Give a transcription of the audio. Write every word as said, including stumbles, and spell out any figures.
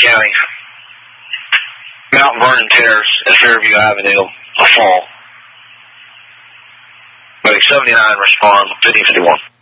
County. Mount Vernon Terrace at Fairview Avenue, a fall. Medic seventy-nine, respond, fifteen fifty-one.